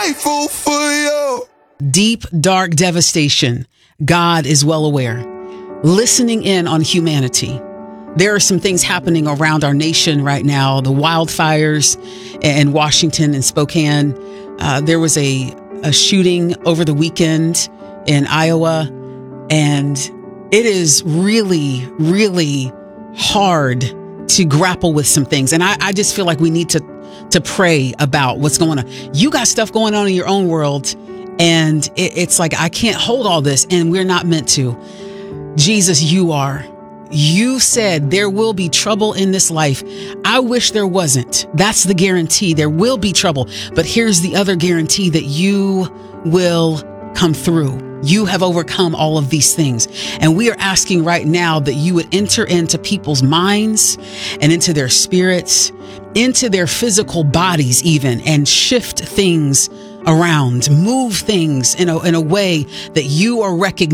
grateful for you. Deep, dark devastation. God is well aware. Listening in on humanity. There are some things happening around our nation right now. The wildfires in Washington and Spokane. There was a shooting over the weekend in Iowa. And it is really, really hard to grapple with some things. And I just feel like we need to pray about what's going on. You got stuff going on in your own world. And it's like, I can't hold all this, and we're not meant to. Jesus, you are. You said there will be trouble in this life. I wish there wasn't. That's the guarantee. There will be trouble. But here's the other guarantee, that you will come through. You have overcome all of these things. And we are asking right now that you would enter into people's minds and into their spirits, into their physical bodies even, and shift things around, move things in a way that you are recognizing